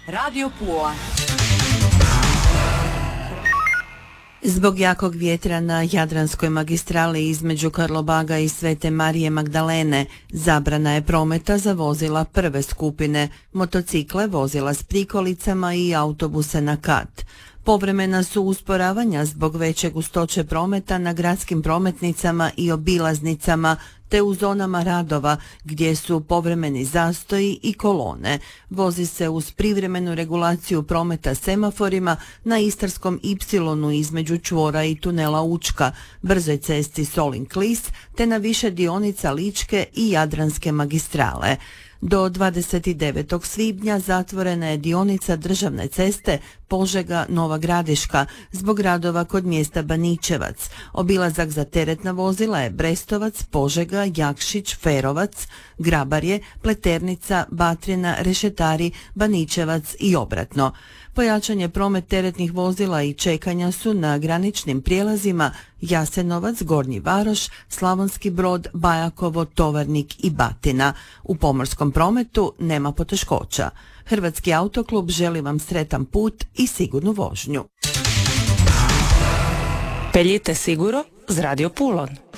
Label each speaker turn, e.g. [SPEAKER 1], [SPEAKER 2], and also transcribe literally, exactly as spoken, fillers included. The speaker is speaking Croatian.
[SPEAKER 1] Radio Pula.
[SPEAKER 2] Zbog jakog vjetra na Jadranskoj magistrali između Karlobaga i Svete Marije Magdalene zabrana je prometa za vozila prve skupine, motocikle, vozila s prikolicama i autobuse na kat. Povremena su usporavanja zbog veće gustoće prometa na gradskim prometnicama i obilaznicama te u zonama radova gdje su povremeni zastoji i kolone. Vozi se uz privremenu regulaciju prometa semaforima na Istarskom ipsilonu između čvora i tunela Učka, brzoj cesti Solin-Klis te na više dionica Ličke i Jadranske magistrale. Do dvadeset devetog svibnja zatvorena je dionica državne ceste Požega-Nova Gradiška zbog radova kod mjesta Baničevac. Obilazak za teretna vozila je Brestovac, Požega, Jakšić, Ferovac, Grabarje, Pleternica, Batrina, Rešetari, Baničevac i obratno. Pojačanje promet teretnih vozila i čekanja su na graničnim prijelazima Jasenovac, Gornji Varoš, Slavonski Brod, Bajakovo, Tovarnik i Batina. U pomorskom prometu nema poteškoća. Hrvatski autoklub želi vam sretan put i sigurnu vožnju.
[SPEAKER 1] Peljite siguro z Radio Pulon.